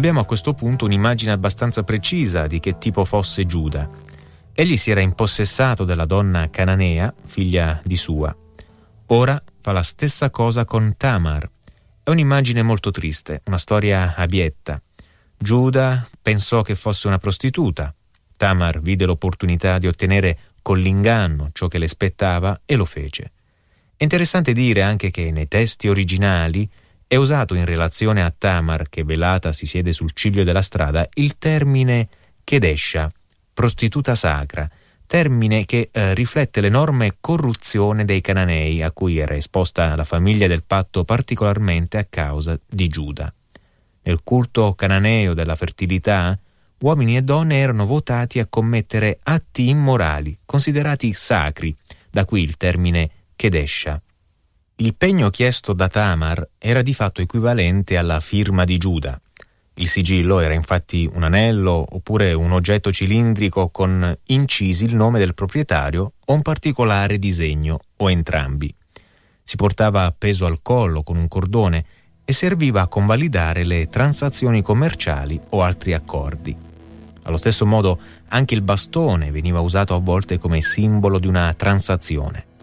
abbiamo a questo punto un'immagine abbastanza precisa di che tipo fosse Giuda. Egli si era impossessato della donna cananea, figlia di Sua. Ora fa la stessa cosa con Tamar. È un'immagine molto triste, una storia abietta. Giuda pensò che fosse una prostituta. Tamar vide l'opportunità di ottenere con l'inganno ciò che le spettava e lo fece. È interessante dire anche che nei testi originali è usato in relazione a Tamar, che velata si siede sul ciglio della strada, il termine Kedesha, prostituta sacra, termine che riflette l'enorme corruzione dei cananei a cui era esposta la famiglia del patto particolarmente a causa di Giuda. Nel culto cananeo della fertilità, uomini e donne erano votati a commettere atti immorali, considerati sacri, da qui il termine Kedesha. Il pegno chiesto da Tamar era di fatto equivalente alla firma di Giuda. Il sigillo era infatti un anello oppure un oggetto cilindrico con incisi il nome del proprietario o un particolare disegno o entrambi. Si portava appeso al collo con un cordone e serviva a convalidare le transazioni commerciali o altri accordi. Allo stesso modo anche il bastone veniva usato a volte come simbolo di una transazione.